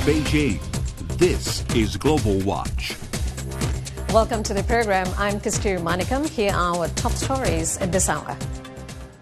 Beijing, this is Global Watch. Welcome to the program. I'm Kasturi Manikam. Here are our top stories at this hour.